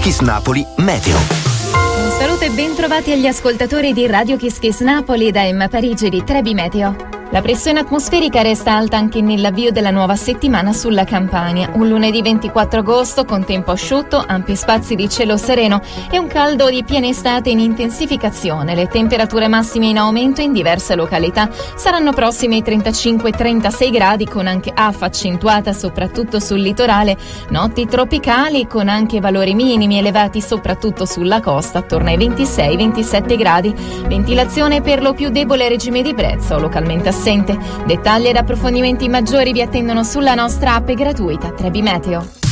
Kiss Napoli Meteo. Un saluto e ben trovati agli ascoltatori di Radio Kiss Kiss Napoli da Emma Parigi di Trebi Meteo. La pressione atmosferica resta alta anche nell'avvio della nuova settimana sulla Campania. Un lunedì 24 agosto con tempo asciutto, ampi spazi di cielo sereno e un caldo di piena estate in intensificazione. Le temperature massime in aumento in diverse località saranno prossime ai 35-36 gradi con anche affa accentuata soprattutto sul litorale. Notti tropicali con anche valori minimi elevati soprattutto sulla costa attorno ai 26-27 gradi. Ventilazione per lo più debole regime di prezzo localmente assente. Dettagli ed approfondimenti maggiori vi attendono sulla nostra app gratuita Trebi Meteo.